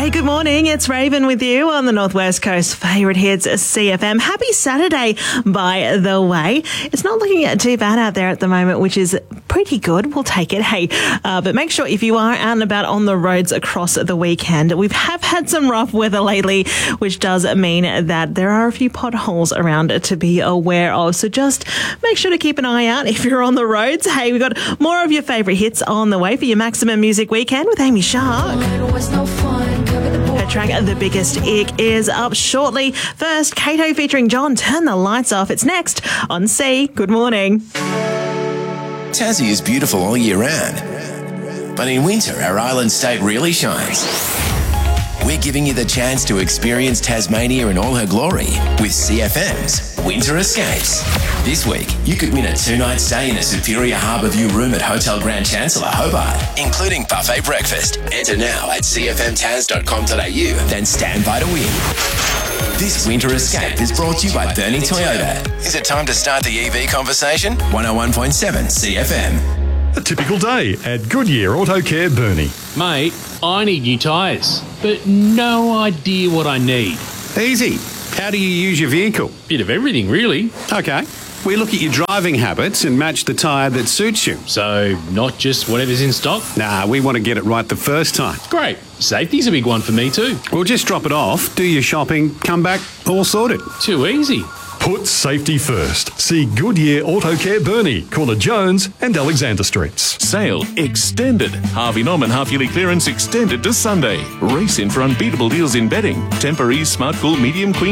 Hey, good morning. It's Raven with you on the Northwest Coast Favourite Hits CFM. Happy Saturday, by the way. It's not looking too bad out there at the moment, which is pretty good. We'll take it. Hey, but make sure if you are out and about on the roads across the weekend, we have had some rough weather lately, which does mean that there are a few potholes around to be aware of. So just make sure to keep an eye out if you're on the roads. Hey, we've got more of your favourite hits on the way for your Maximum Music Weekend with Amy Shark. Her track, The Biggest Ick, is up shortly. First, Kato featuring John, Turn the Lights Off. It's next on C. Good morning. Tassie is beautiful all year round, but in winter our island state really shines. We're giving you the chance to experience Tasmania in all her glory with CFM's Winter Escapes. This week, you could win a 2-night stay in a Superior Harbour View room at Hotel Grand Chancellor, Hobart, including buffet breakfast. Enter now at cfmtas.com.au, then stand by to win. This Winter Escape is brought to you by Bernie Toyota. Is it time to start the EV conversation? 101.7 CFM. A typical day at Goodyear Auto Care Burnie. Mate, I need new tyres, but no idea what I need. Easy. How do you use your vehicle? Bit of everything, really. Okay. We look at your driving habits and match the tyre that suits you. So, not just whatever's in stock? Nah, we want to get it right the first time. Great. Safety's a big one for me too. We'll just drop it off, do your shopping, come back, all sorted. Too easy. Put safety first. See Goodyear Auto Care Burnie, corner Jones and Alexander Streets. Sale extended. Harvey Norman half-yearly clearance extended to Sunday. Race in for unbeatable deals in bedding. Temporary Smart Cool Medium Queen